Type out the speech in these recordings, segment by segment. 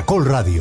Caracol Radio.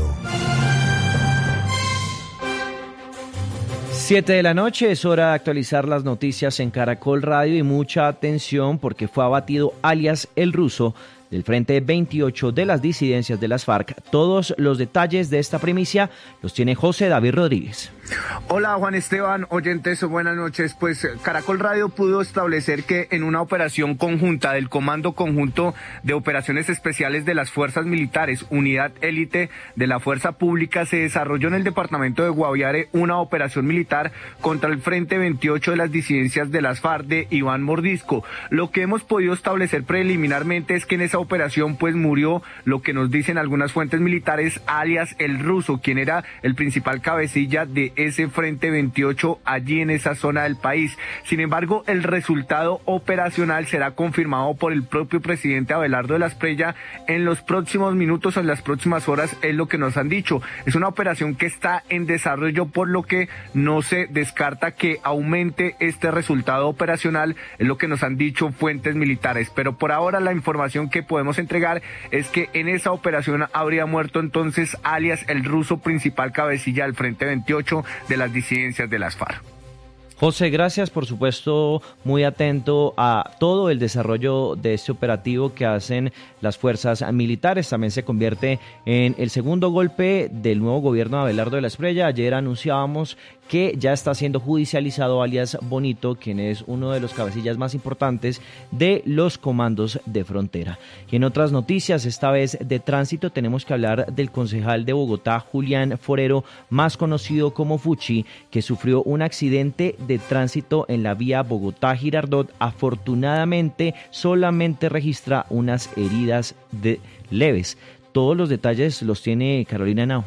7 de la noche, es hora de actualizar las noticias en Caracol Radio y mucha atención porque fue abatido alias El Ruso del Frente 28 de las disidencias de las FARC. Todos los detalles de esta primicia los tiene José David Rodríguez. Hola Juan Esteban, oyentes, buenas noches. Pues Caracol Radio pudo establecer que en una operación conjunta del Comando Conjunto de Operaciones Especiales de las Fuerzas Militares, Unidad Élite de la Fuerza Pública, se desarrolló en el departamento de Guaviare una operación militar contra el Frente 28 de las disidencias de las FARC de Iván Mordisco. Lo que hemos podido establecer preliminarmente es que en esa operación pues murió, lo que nos dicen algunas fuentes militares, alias El Ruso, quien era el principal cabecilla de ese Frente 28 allí en esa zona del país. Sin embargo, el resultado operacional será confirmado por el propio presidente Abelardo de la Espriella en los próximos minutos o en las próximas horas, es lo que nos han dicho. Es una operación que está en desarrollo, por lo que no se descarta que aumente este resultado operacional, es lo que nos han dicho fuentes militares. Pero por ahora la información que podemos entregar es que en esa operación habría muerto entonces alias El Ruso, principal cabecilla del Frente 28 de las disidencias de las FARC. José, gracias, por supuesto, muy atento a todo el desarrollo de este operativo que hacen las fuerzas militares. También se convierte en el segundo golpe del nuevo gobierno de Abelardo de la Espriella. Ayer anunciábamos que ya está siendo judicializado alias Bonito, quien es uno de los cabecillas más importantes de los comandos de frontera. Y en otras noticias, esta vez de tránsito, tenemos que hablar del concejal de Bogotá, Julián Forero, más conocido como Fuchi, que sufrió un accidente de tránsito en la vía Bogotá-Girardot. Afortunadamente, solamente registra unas heridas leves. Todos los detalles los tiene Carolina Henao.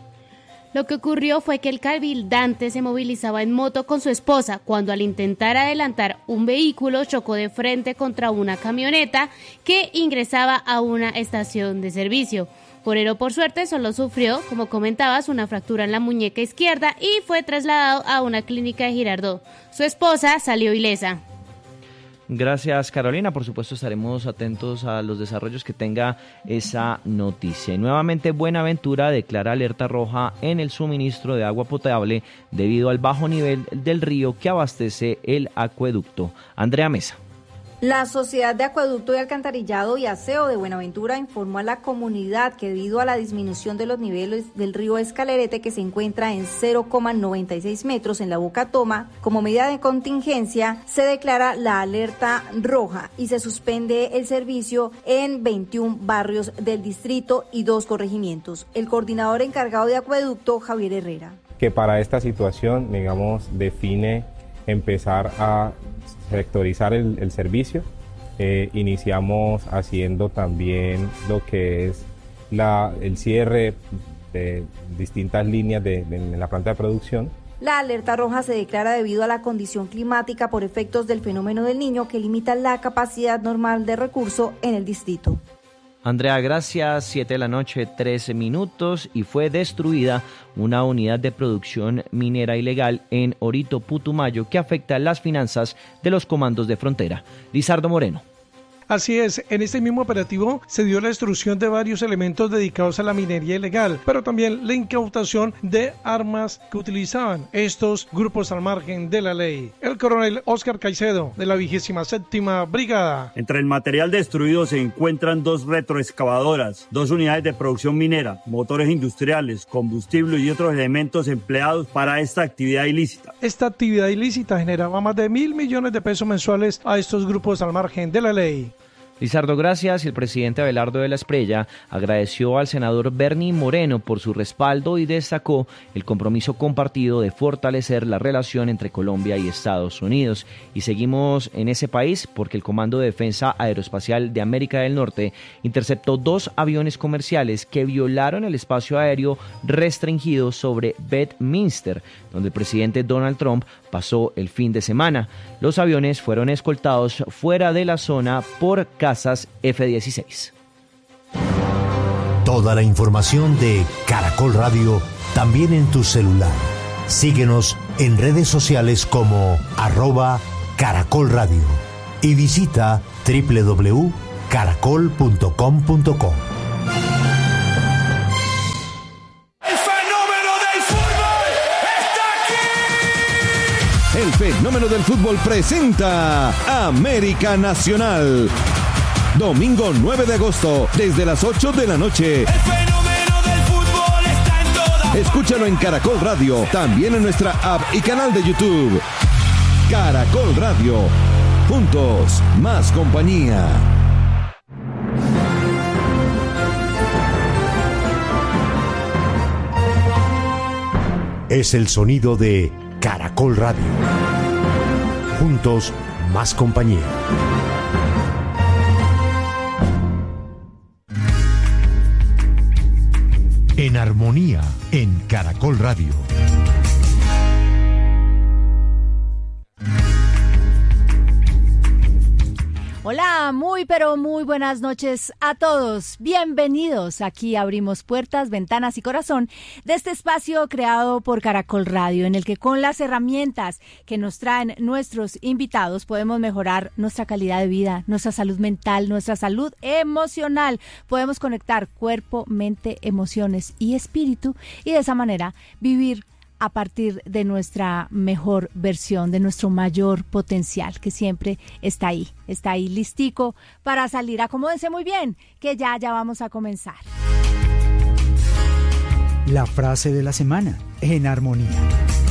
Lo que ocurrió fue que el cabildante se movilizaba en moto con su esposa cuando, al intentar adelantar un vehículo, chocó de frente contra una camioneta que ingresaba a una estación de servicio. Forero, por suerte, solo sufrió, como comentabas, una fractura en la muñeca izquierda y fue trasladado a una clínica de Girardot. Su esposa salió ilesa. Gracias, Carolina. Por supuesto, estaremos atentos a los desarrollos que tenga esa noticia. Y nuevamente, Buenaventura declara alerta roja en el suministro de agua potable debido al bajo nivel del río que abastece el acueducto. Andrea Mesa. La Sociedad de Acueducto y Alcantarillado y Aseo de Buenaventura informó a la comunidad que debido a la disminución de los niveles del río Escalerete, que se encuentra en 0,96 metros en la Boca Toma, como medida de contingencia se declara la alerta roja y se suspende el servicio en 21 barrios del distrito y 2 corregimientos. El coordinador encargado de acueducto, Javier Herrera. Que para esta situación, define empezar a sectorizar el servicio. Iniciamos haciendo también lo que es el cierre de distintas líneas en la planta de producción. La alerta roja se declara debido a la condición climática por efectos del fenómeno del Niño, que limita la capacidad normal de recurso en el distrito. Andrea, gracias. 7 de la noche, 13 minutos, y fue destruida una unidad de producción minera ilegal en Orito, Putumayo, que afecta las finanzas de los comandos de frontera. Lizardo Moreno. Así es, en este mismo operativo se dio la destrucción de varios elementos dedicados a la minería ilegal, pero también la incautación de armas que utilizaban estos grupos al margen de la ley. El coronel Óscar Caicedo, de la 27ª Brigada. Entre el material destruido se encuentran 2 retroexcavadoras, 2 unidades de producción minera, motores industriales, combustible y otros elementos empleados para esta actividad ilícita. Esta actividad ilícita generaba más de 1.000 millones de pesos mensuales a estos grupos al margen de la ley. Lizardo, gracias. Y el presidente Abelardo de la Espriella agradeció al senador Bernie Moreno por su respaldo y destacó el compromiso compartido de fortalecer la relación entre Colombia y Estados Unidos. Y seguimos en ese país porque el Comando de Defensa Aeroespacial de América del Norte interceptó 2 aviones comerciales que violaron el espacio aéreo restringido sobre Bedminster, donde el presidente Donald Trump pasó el fin de semana. Los aviones fueron escoltados fuera de la zona por cazas F-16. Toda la información de Caracol Radio también en tu celular. Síguenos en redes sociales como @Caracol Radio y visita www.caracol.com.co. fenómeno del fútbol presenta América Nacional. Domingo 9 de agosto, desde las 8 de la noche. El fenómeno del fútbol está en todas. Escúchalo en Caracol Radio, también en nuestra app y canal de YouTube. Caracol Radio. Juntos, más compañía. Es el sonido de Caracol Radio. Juntos, más compañía. En armonía, en Caracol Radio. Hola, pero muy buenas noches a todos. Bienvenidos. Aquí abrimos puertas, ventanas y corazón de este espacio creado por Caracol Radio, en el que con las herramientas que nos traen nuestros invitados podemos mejorar nuestra calidad de vida, nuestra salud mental, nuestra salud emocional. Podemos conectar cuerpo, mente, emociones y espíritu y de esa manera vivir a partir de nuestra mejor versión, de nuestro mayor potencial, que siempre está ahí listico para salir. Acomódense muy bien, que ya vamos a comenzar. La frase de la semana, en armonía.